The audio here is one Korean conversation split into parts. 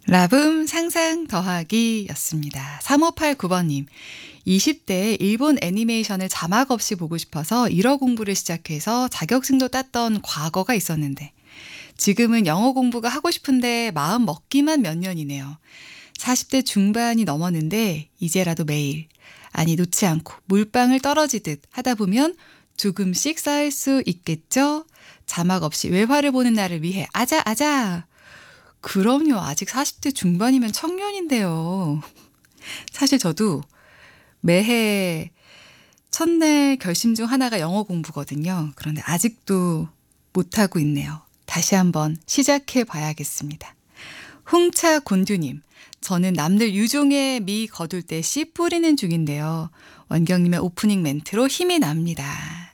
라붐 상상 더하기였습니다. 3589번님, 20대에 일본 애니메이션을 자막 없이 보고 싶어서 일어 공부를 시작해서 자격증도 땄던 과거가 있었는데 지금은 영어 공부가 하고 싶은데 마음 먹기만 몇 년이네요. 40대 중반이 넘었는데 이제라도 매일, 아니 놓지 않고 물방울 떨어지듯 하다 보면 조금씩 쌓일 수 있겠죠? 자막 없이 외화를 보는 날을 위해 아자 아자! 그럼요. 아직 40대 중반이면 청년인데요. 사실 저도 매해 첫날 결심 중 하나가 영어 공부거든요. 그런데 아직도 못하고 있네요. 다시 한번 시작해 봐야겠습니다. 홍차 곤두님, 저는 남들 유종의 미 거둘 때 씨 뿌리는 중인데요. 원경님의 오프닝 멘트로 힘이 납니다.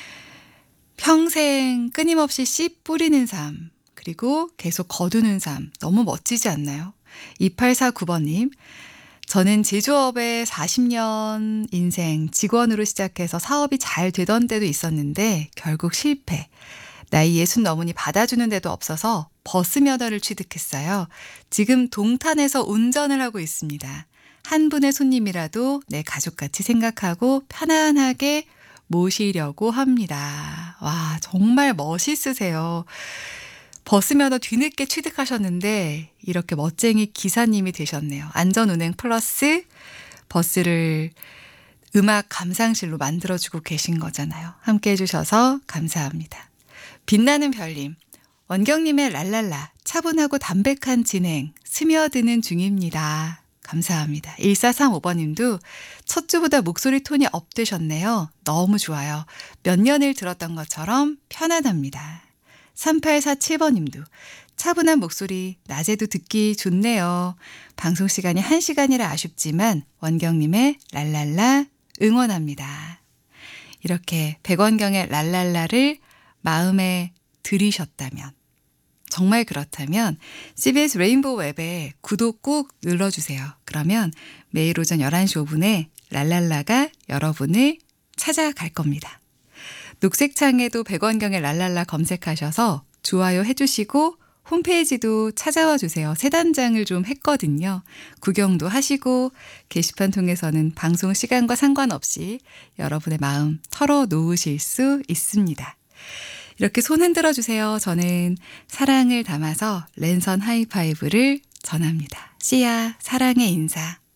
평생 끊임없이 씨 뿌리는 삶, 그리고 계속 거두는 삶, 너무 멋지지 않나요? 2849번님, 저는 제조업에 40년 인생 직원으로 시작해서 사업이 잘 되던 때도 있었는데 결국 실패. 나이 60 넘으니 받아주는 데도 없어서 버스 면허를 취득했어요. 지금 동탄에서 운전을 하고 있습니다. 한 분의 손님이라도 내 가족같이 생각하고 편안하게 모시려고 합니다. 와, 정말 멋있으세요. 버스 면허 뒤늦게 취득하셨는데 이렇게 멋쟁이 기사님이 되셨네요. 안전운행 플러스 버스를 음악 감상실로 만들어주고 계신 거잖아요. 함께 해주셔서 감사합니다. 빛나는 별님, 원경님의 랄랄라 차분하고 담백한 진행 스며드는 중입니다. 감사합니다. 1435번님도 첫 주보다 목소리 톤이 업되셨네요. 너무 좋아요. 몇 년을 들었던 것처럼 편안합니다. 3847번님도 차분한 목소리 낮에도 듣기 좋네요. 방송 시간이 1시간이라 아쉽지만 원경님의 랄랄라 응원합니다. 이렇게 백원경의 랄랄라를 마음에 들이셨다면, 정말 그렇다면 CBS 레인보우 웹에 구독 꾹 눌러주세요. 그러면 매일 오전 11시 5분에 랄랄라가 여러분을 찾아갈 겁니다. 녹색창에도 백원경의 랄랄라 검색하셔서 좋아요 해주시고 홈페이지도 찾아와 주세요. 새 단장을 좀 했거든요. 구경도 하시고 게시판 통해서는 방송 시간과 상관없이 여러분의 마음 털어놓으실 수 있습니다. 이렇게 손 흔들어 주세요. 저는 사랑을 담아서 랜선 하이파이브를 전합니다. 씨야, 사랑의 인사.